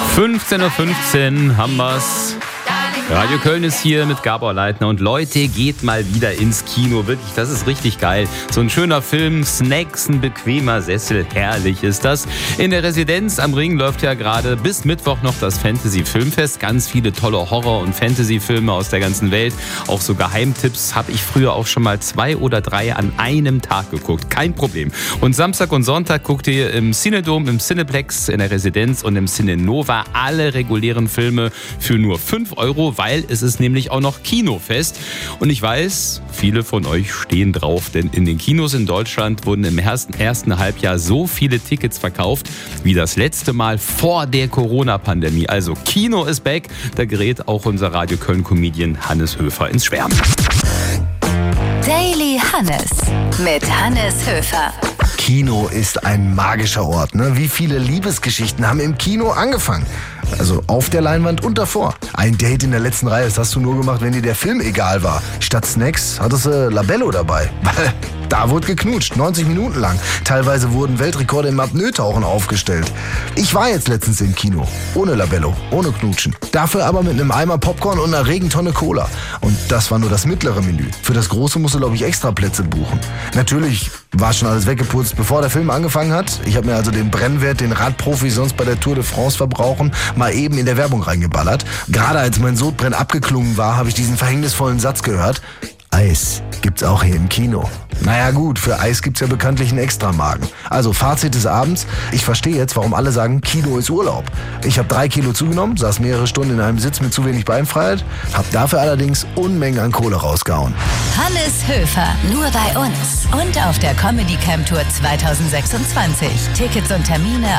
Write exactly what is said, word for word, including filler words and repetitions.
fünfzehn Uhr fünfzehn haben wir's. Radio Köln ist hier mit Gabor Leitner und Leute, geht mal wieder ins Kino. Wirklich, das ist richtig geil. So ein schöner Film, Snacks, ein bequemer Sessel, herrlich ist das. In der Residenz am Ring läuft ja gerade bis Mittwoch noch das Fantasy-Filmfest. Ganz viele tolle Horror- und Fantasy-Filme aus der ganzen Welt. Auch so Geheimtipps habe ich früher auch schon mal zwei oder drei an einem Tag geguckt. Kein Problem. Und Samstag und Sonntag guckt ihr im Cinedom, im Cineplex, in der Residenz und im Cinenova alle regulären Filme für nur fünf Euro, weil es ist nämlich auch noch Kinofest. Und ich weiß, viele von euch stehen drauf, denn in den Kinos in Deutschland wurden im ersten, ersten Halbjahr so viele Tickets verkauft wie das letzte Mal vor der Corona-Pandemie. Also Kino ist back, da gerät auch unser Radio Köln-Comedian Hannes Höfer ins Schwärmen. Daily Hannes mit Hannes Höfer. Kino ist ein magischer Ort, ne? Wie viele Liebesgeschichten haben im Kino angefangen? Also auf der Leinwand und davor. Ein Date in der letzten Reihe, das hast du nur gemacht, wenn dir der Film egal war. Statt Snacks hattest du Labello dabei. Weil da wurde geknutscht, neunzig Minuten lang. Teilweise wurden Weltrekorde im Apnoe-Tauchen aufgestellt. Ich war jetzt letztens im Kino. Ohne Labello, ohne Knutschen. Dafür aber mit einem Eimer Popcorn und einer Regentonne Cola. Und das war nur das mittlere Menü. Für das große musst du, glaube ich, extra Plätze buchen. Natürlich war schon alles weggeputzt, bevor der Film angefangen hat. Ich habe mir also den Brennwert, den Radprofis sonst bei der Tour de France verbrauchen, mal eben in der Werbung reingeballert. Gerade als mein Sodbrennen abgeklungen war, habe ich diesen verhängnisvollen Satz gehört. Eis gibt's auch hier im Kino. Naja gut, für Eis gibt's ja bekanntlich einen Extramagen. Also Fazit des Abends, ich verstehe jetzt, warum alle sagen, Kino ist Urlaub. Ich habe drei Kilo zugenommen, saß mehrere Stunden in einem Sitz mit zu wenig Beinfreiheit, habe dafür allerdings Unmengen an Kohle rausgehauen. Hannes Höfer, nur bei uns und auf der Comedy Camp Tour zwanzig sechsundzwanzig. Tickets und Termine